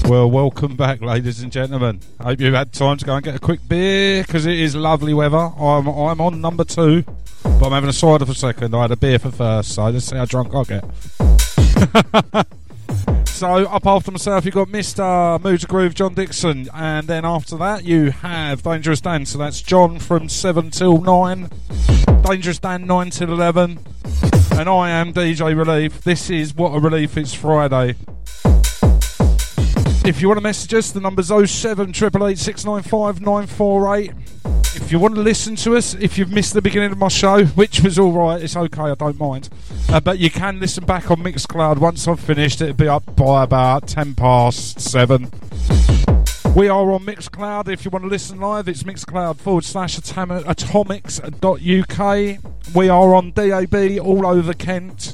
Well, welcome back, ladies and gentlemen. Hope you've had time to go and get a quick beer, because it is lovely weather. I'm on number 2, but I'm having a cider for second. I had a beer for first, so let's see how drunk I get. So, up after myself, you've got Mr. Mood to Groove, John Dixon, and then after that, you have Dangerous Dan. So that's John from 7 till 9, Dangerous Dan 9 till 11, and I am DJ Relief. This is What a Relief, it's Friday. If you want to message us, the number's 07888 695 948. If you want to listen to us, if you've missed the beginning of my show, which was alright, it's okay, I don't mind. But you can listen back on Mixcloud. Once I've finished, it'll be up by about 7:10. We are on Mixcloud. If you want to listen live, it's mixcloud/atomics.uk. We are on DAB all over Kent.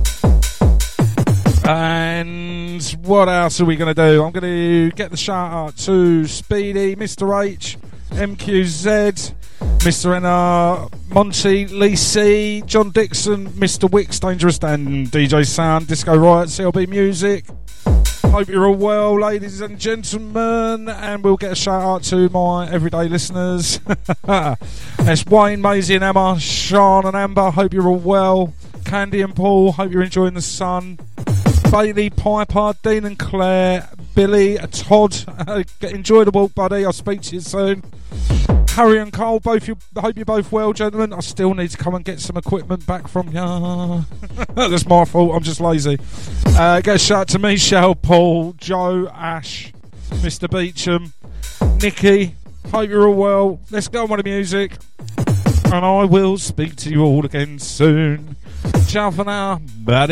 And what else are we going to do? I'm going to get the shout out to Speedy, Mr. H, MQZ, Mr. Enna, Monty, Lee C, John Dixon, Mr. Wicks, Dangerous Dan, DJ Sound, Disco Riot, CLB Music. Hope you're all well, ladies and gentlemen, and we'll get a shout out to my everyday listeners. That's Wayne, Maisie and Emma, Sean and Amber, hope you're all well. Candy and Paul, hope you're enjoying the sun. Bailey, Piper, Dean and Claire, Billy, Todd, enjoy the walk, buddy. I'll speak to you soon. Harry and Cole, I hope you're both well, gentlemen. I still need to come and get some equipment back from you. That's my fault, I'm just lazy. Get a shout out to Michelle, Paul, Joe, Ash, Mr. Beecham, Nikki. Hope you're all well. Let's go on with the music, and I will speak to you all again soon. Ciao for now. Bye.